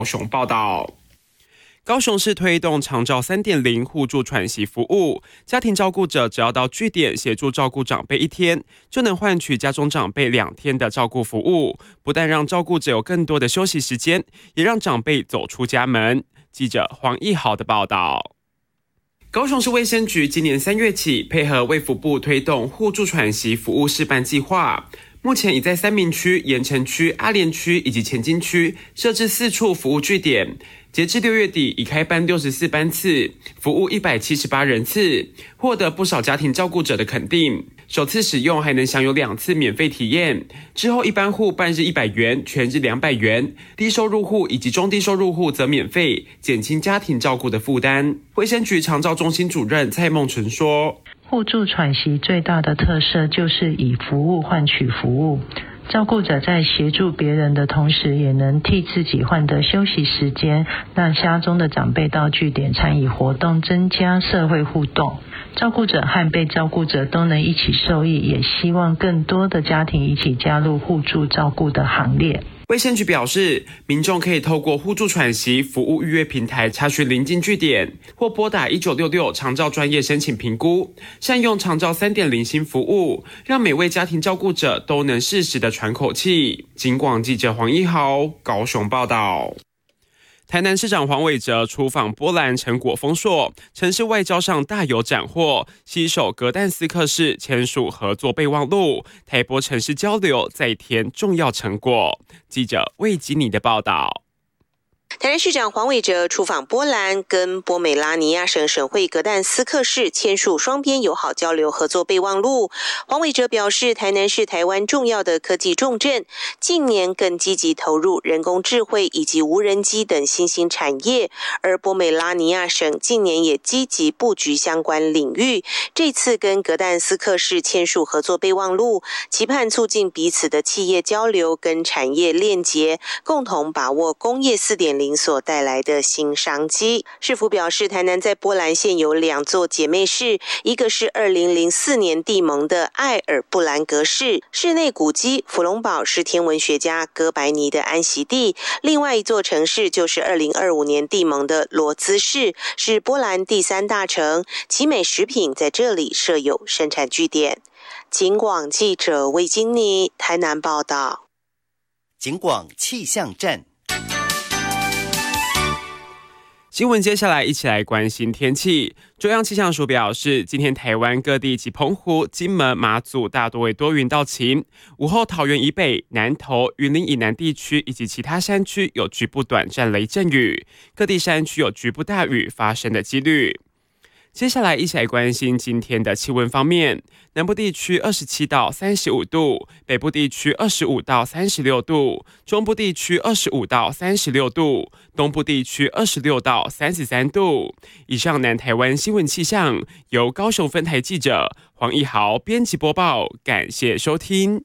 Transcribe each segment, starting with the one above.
高雄报道。高雄市推动长照 3.0 互助喘息服务，家庭照顾者只要到据点协助照顾长辈1天，就能换取家中长辈2天的照顾服务，不但让照顾者有更多的休息时间，也让长辈走出家门。记者黄义豪的报道。高雄市卫生局今年3月起，配合卫福部推动互助喘息服务示范计划，目前已在三民区、盐埕区、阿莲区以及前进区设置4处服务据点。截至6月底，已开办64班次，服务178人次，获得不少家庭照顾者的肯定。首次使用还能享有2次免费体验，之后一般户半日100元，全日200元，低收入户以及中低收入户则免费，减轻家庭照顾的负担。卫生局长照中心主任蔡梦纯说， 互助喘息最大的特色就是以服务换取服务，照顾者在协助别人的同时，也能替自己换得休息时间，让家中的长辈到据点参与活动，增加社会互动。照顾者和被照顾者都能一起受益，也希望更多的家庭一起加入互助照顾的行列。 卫生局表示，民众可以透过互助喘息服务预约平台查询邻近据点，或拨打1966长照专业申请评估，善用长照 3.0 新服务，让每位家庭照顾者都能适时的喘口气。警广记者黄一豪高雄报道。台南市长黄伟哲出访波兰成果丰硕，城市外交上大有斩获，携手格但斯克市签署合作备忘录，台波城市交流再添重要成果。记者魏吉尼的报道。 台南市长黄伟哲出访波兰，跟波美拉尼亚省省会格但斯克市签署双边友好交流合作备忘录。黄伟哲表示，台南是台湾重要的科技重镇，近年更积极投入人工智慧以及无人机等新兴产业，而波美拉尼亚省近年也积极布局相关领域。这次跟格但斯克市签署合作备忘录，期盼促进彼此的企业交流跟产业链接，共同把握工业 4.0所带来的新商机。市府表示，台南在波兰现有2座姐妹市，一个是2004年缔盟的艾尔布兰格市，室内古迹福隆堡是天文学家哥白尼的安息地；另外一座城市就是2025年缔盟的罗兹市，是波兰第3大城，奇美食品在这里设有生产据点。警广记者魏金妮台南报道。 警广气象站。 新闻接下来一起来关心天气。中央气象署表示，今天台湾各地及澎湖、金门、马祖大多为多云到晴，午后桃园以北、南投、云林以南地区以及其他山区有局部短暂雷阵雨，各地山区有局部大雨发生的几率。接下来一起来关心今天的气温方面，南部地区27到35度，北部地区25到36度，中部地区25到36度，东部地区26到33度。以上南台湾新闻气象由高雄分台记者黄一豪编辑播报，感谢收听。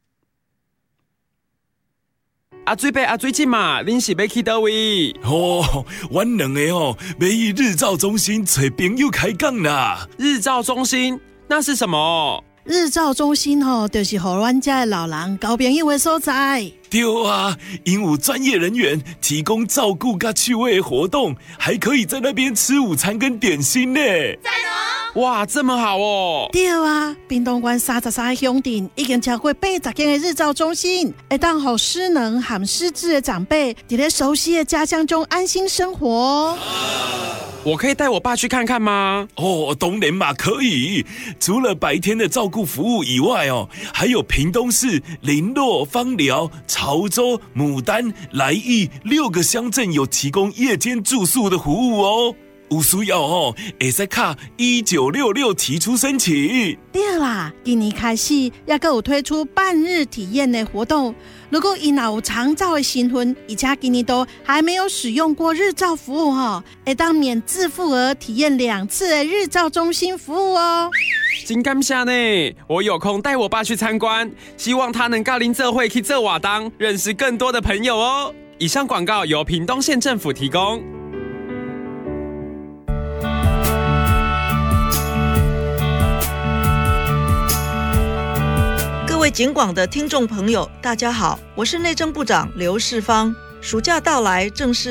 水伯最近嘛，恁是要去倒位？ 阮两个要去日照中心找朋友开讲啦。 日照中心那是什么？ 日照中心就是给阮家的老人交朋友的所在。 对啊，因有专业人员提供照顾跟趣味的活动，还可以在那边吃午餐跟点心呢。 哇，这么好哦！ 对啊，屏东县33个乡镇已经超过80间的日照中心，会当让失能和失智的长辈在熟悉的家乡中安心生活。 我可以带我爸去看看吗？ 当然嘛，可以。除了白天的照顾服务以外还有屏东市林洛、枋寮、潮州、牡丹、来义6个乡镇有提供夜间住宿的服务哦。有需要可以卡1966提出申请。 对啦，今年开始也有推出半日体验的活动。如果因有长照的新婚，而且今年都还没有使用过日照服务会当免自付额体验2次的日照中心服务哦。 真感谢呢，我有空带我爸去参观，希望他能跟恁做伙去做活动，认识更多的朋友哦。以上广告由屏东县政府提供。 各位警广的听众朋友，大家好，我是内政部长刘世芳。 暑假到来，正是